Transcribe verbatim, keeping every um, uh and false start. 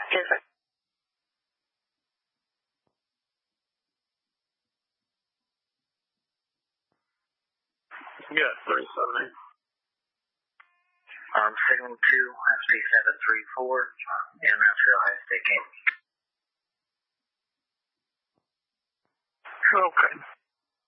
Yes, sir. Yeah, three seventy. Um, signal two, S P seven three four, and that's real high state game. Okay.